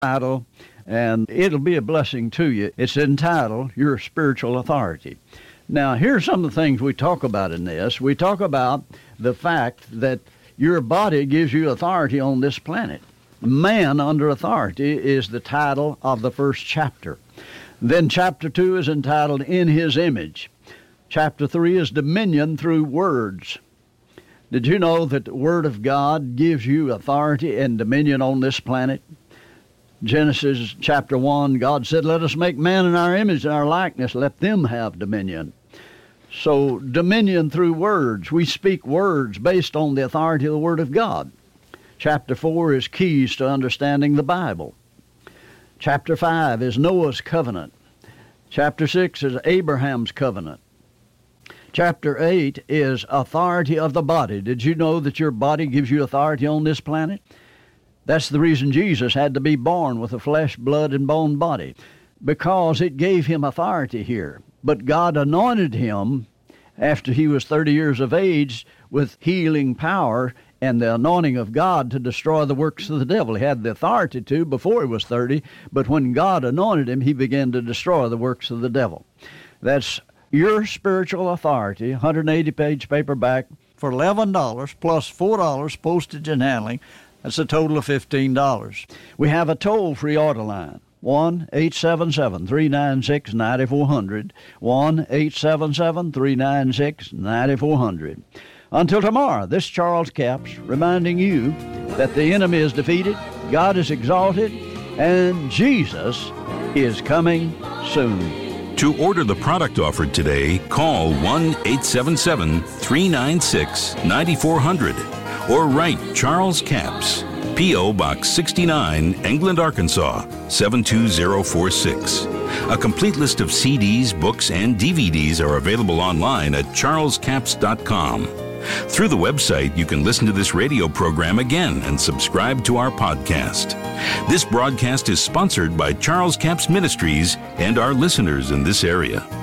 title, and it'll be a blessing to you. It's entitled Your Spiritual Authority. Now, here's some of the things we talk about in this. We talk about the fact that your body gives you authority on this planet. Man Under Authority is the title of the first chapter. Then chapter 2 is entitled In His Image. Chapter 3 is Dominion Through Words. Did you know that the Word of God gives you authority and dominion on this planet? Genesis chapter 1, God said, let us make man in our image and our likeness. Let them have dominion. So dominion through words. We speak words based on the authority of the Word of God. Chapter 4 is keys to understanding the Bible. Chapter 5 is Noah's covenant. Chapter 6 is Abraham's covenant. Chapter 8 is authority of the body. Did you know that your body gives you authority on this planet? That's the reason Jesus had to be born with a flesh, blood, and bone body, because it gave him authority here. But God anointed him after he was 30 years of age with healing power and the anointing of God to destroy the works of the devil. He had the authority to before he was 30, but when God anointed him, he began to destroy the works of the devil. That's Your Spiritual Authority, 180-page paperback for $11 plus $4 postage and handling. That's a total of $15. We have a toll-free order line, 1-877-396-9400, 1-877-396-9400. Until tomorrow, this Charles Capps reminding you that the enemy is defeated, God is exalted, and Jesus is coming soon. To order the product offered today, call 1-877-396-9400 or write Charles Capps, P.O. Box 69, England, Arkansas, 72046. A complete list of CDs, books, and DVDs are available online at charlescapps.com. Through the website, you can listen to this radio program again and subscribe to our podcast. This broadcast is sponsored by Charles Capps Ministries and our listeners in this area.